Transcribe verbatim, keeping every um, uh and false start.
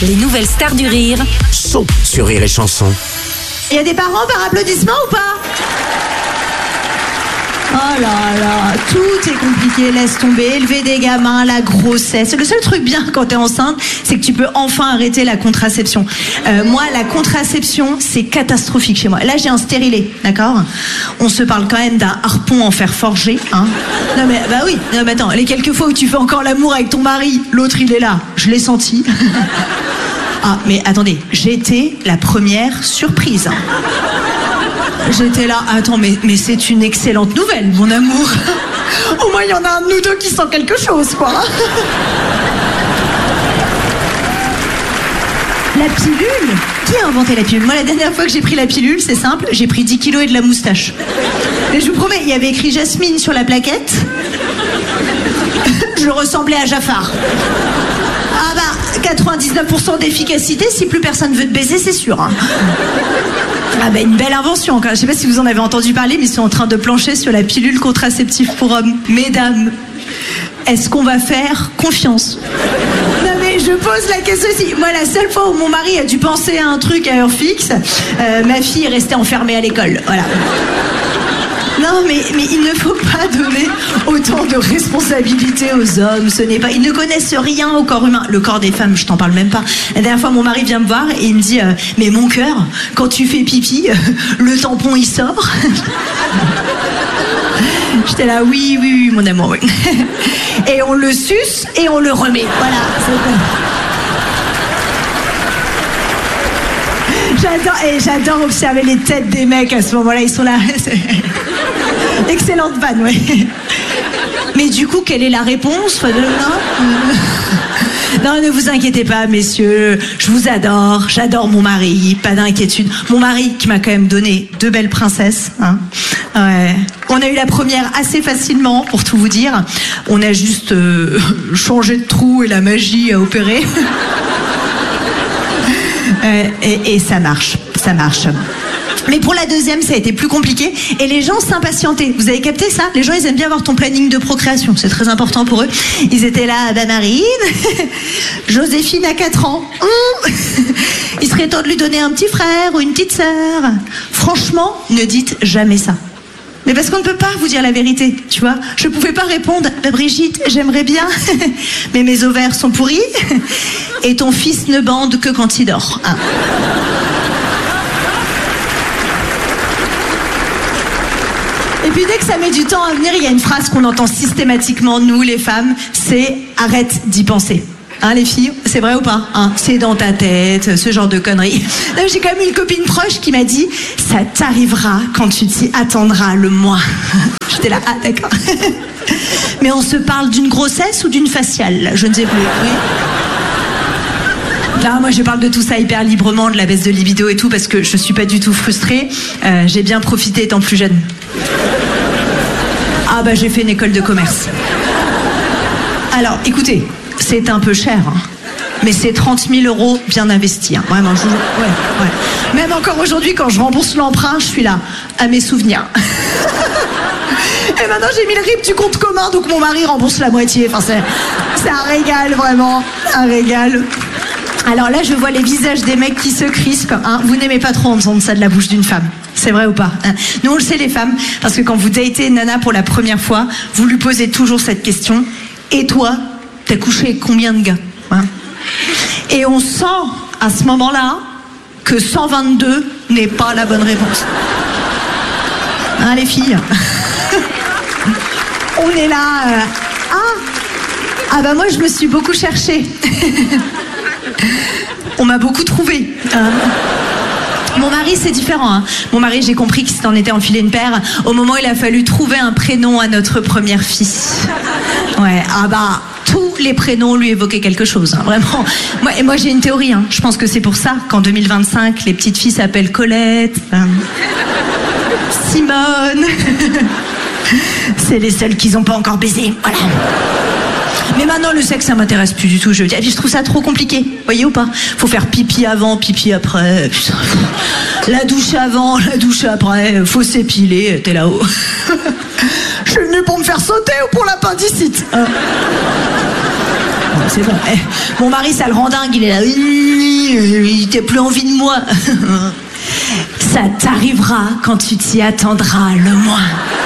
Les nouvelles stars du rire sont sur Rire et Chanson. Il y a des parents par applaudissement ou pas? Oh là là, tout est compliqué, laisse tomber, élever des gamins, la grossesse. Le seul truc bien quand t'es enceinte, c'est que tu peux enfin arrêter la contraception. Euh, moi, la contraception, c'est catastrophique chez moi. Là, j'ai un stérilet, d'accord? On se parle quand même d'un harpon en fer forgé, hein? Non mais, bah oui, non mais attends, les quelques fois où tu fais encore l'amour avec ton mari, l'autre il est là, je l'ai senti. Ah, mais attendez, j'étais la première surprise. J'étais là, attends, mais, mais c'est une excellente nouvelle, mon amour. Au moins, il y en a un de nous deux qui sent quelque chose, quoi. La pilule? Qui a inventé la pilule? Moi, la dernière fois que j'ai pris la pilule, c'est simple, j'ai pris dix kilos et de la moustache. Et je vous promets, il y avait écrit Jasmine sur la plaquette. Je ressemblais à Jafar. Ah bah, quatre-vingt-dix-neuf pour cent d'efficacité, si plus personne veut te baiser, c'est sûr. Hein. Ah bah, une belle invention. Je sais pas si vous en avez entendu parler, mais ils sont en train de plancher sur la pilule contraceptive pour hommes. Mesdames, est-ce qu'on va faire confiance? Non mais je pose la question aussi. Moi, la seule fois où mon mari a dû penser à un truc à heure fixe, euh, ma fille est restée enfermée à l'école. Voilà. Non, mais, mais il ne faut pas donner autant de responsabilités aux hommes. Ce n'est pas. Ils ne connaissent rien au corps humain. Le corps des femmes, je t'en parle même pas. La dernière fois, mon mari vient me voir et il me dit euh, mais mon cœur, quand tu fais pipi, euh, le tampon il sort. J'étais là, oui, oui, oui, mon amour, oui. Et on le suce et on le remet. Voilà. J'adore, et j'adore observer les têtes des mecs à ce moment-là. Ils sont là. Excellente vanne, ouais. Mais du coup, quelle est la réponse? Non, non, ne vous inquiétez pas, messieurs. Je vous adore. J'adore mon mari. Pas d'inquiétude. Mon mari qui m'a quand même donné deux belles princesses. Hein. Ouais. On a eu la première assez facilement, pour tout vous dire. On a juste euh, changé de trou et la magie a opéré. Euh, et, et ça marche, ça marche. Mais pour la deuxième, ça a été plus compliqué et les gens s'impatientaient. Vous avez capté ça? Les gens, ils aiment bien avoir ton planning de procréation. C'est très important pour eux. Ils étaient là, bah Marine, Joséphine a quatre ans. Mmh. Il serait temps de lui donner un petit frère ou une petite sœur. Franchement, ne dites jamais ça. Mais parce qu'on ne peut pas vous dire la vérité, tu vois. Je pouvais pas répondre, bah Brigitte, j'aimerais bien, mais mes ovaires sont pourris, et ton fils ne bande que quand il dort. Hein. Et puis dès que ça met du temps à venir, il y a une phrase qu'on entend systématiquement, nous les femmes, c'est « arrête d'y penser ». Hein, les filles, c'est vrai ou pas, hein? C'est dans ta tête, ce genre de conneries. J'ai quand même une copine proche qui m'a dit « ça t'arrivera quand tu t'y attendras le moins ». J'étais là, ah d'accord. Mais on se parle d'une grossesse ou d'une faciale? Je ne sais plus. Oui. Là, moi, je parle de tout ça hyper librement, de la baisse de libido et tout, parce que je suis pas du tout frustrée. Euh, j'ai bien profité étant plus jeune. Ah bah, j'ai fait une école de commerce. Alors, écoutez, c'est un peu cher, hein, mais c'est trente mille euros bien investis. Hein, vraiment, je vous... ouais, ouais. Même encore aujourd'hui, quand je rembourse l'emprunt, je suis là, à mes souvenirs. Et maintenant, j'ai mis le R I B du compte commun, donc mon mari rembourse la moitié. Enfin, c'est, c'est un régal, vraiment, un régal. Alors là, je vois les visages des mecs qui se crispent. Hein. Vous n'aimez pas trop entendre ça de la bouche d'une femme. C'est vrai ou pas, hein? Nous, on le sait, les femmes, parce que quand vous datez une nana pour la première fois, vous lui posez toujours cette question. Et toi, t'as couché avec combien de gars, hein? Et on sent, à ce moment-là, que cent vingt-deux n'est pas la bonne réponse. Hein, les filles? On est là... Euh... Ah Ah bah moi, je me suis beaucoup cherchée. On m'a beaucoup trouvé. Euh... Mon mari, c'est différent. Hein. Mon mari, j'ai compris qu'il s'en était enfilé une paire au moment où il a fallu trouver un prénom à notre première fille. Ouais, ah bah, tous les prénoms lui évoquaient quelque chose, hein, vraiment. Moi, et moi, j'ai une théorie. Hein. Je pense que c'est pour ça qu'en deux mille vingt-cinq, les petites filles s'appellent Colette, hein, Simone. C'est les seules qu'ils n'ont pas encore baisé. Voilà. Mais maintenant, le sexe, ça m'intéresse plus du tout. Je, je trouve ça trop compliqué. Voyez ou pas? Faut faire pipi avant, pipi après. Putain. La douche avant, la douche après. Faut s'épiler. T'es là-haut. Je suis venue pour me faire sauter ou pour l'appendicite. c'est bon. Eh, mon mari, ça le rend dingue, il est là. Il t'a plus envie de moi. Ça t'arrivera quand tu t'y attendras le moins.